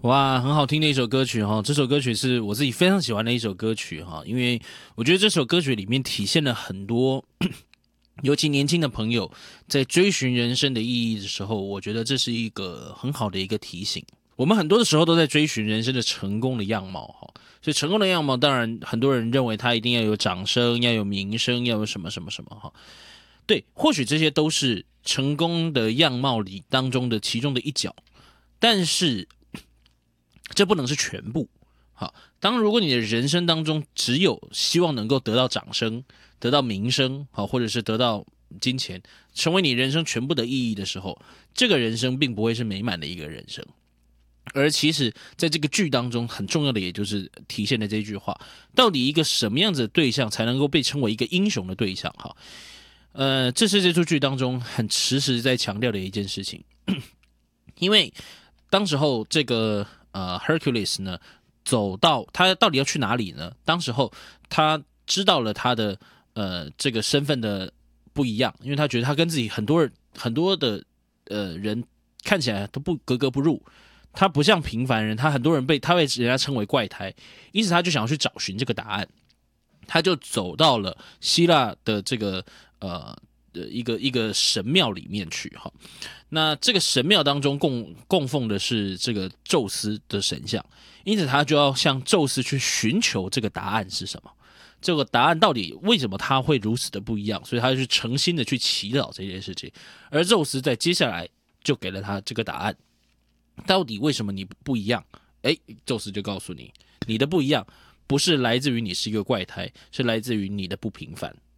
哇，很好听的一首歌曲哈！这首歌曲是我自己非常喜欢的一首歌曲哈，因为我觉得这首歌曲里面体现了很多，尤其年轻的朋友在追寻人生的意义的时候，我觉得这是一个很好的一个提醒。我们很多的时候都在追寻人生的成功的样貌哈，所以成功的样貌，当然很多人认为他一定要有掌声，要有名声，要有什么什么什么哈。对，或许这些都是成功的样貌里当中的其中的一角，但是这不能是全部。好，如果你的人生当中只有希望能够得到掌声、得到名声，好，或者是得到金钱，成为你人生全部的意义的时候，这个人生并不会是美满的一个人生。而其实在这个剧当中很重要的也就是体现了这句话，到底一个什么样子的对象才能够被称为一个英雄的对象。哈，这是这出剧当中很时时在强调的一件事情。因为当时候这个Hercules 呢，走到他到底要去哪里呢？当时候他知道了他的这个身份的不一样，因为他觉得他跟自己很多的人看起来都不格格不入，他不像平凡人，他很多人他被人家称为怪胎，因此他就想要去找寻这个答案，他就走到了希腊的这个一个神庙里面去哈。那这个神庙当中供奉的是这个宙斯的神像，因此他就要向宙斯去寻求这个答案是什么，这个答案到底为什么他会如此的不一样，所以他就去诚心的去祈祷这件事情，而宙斯在接下来就给了他这个答案，到底为什么你不一样？宙斯就告诉你，你的不一样不是来自于你是一个怪胎，是来自于你的不平凡。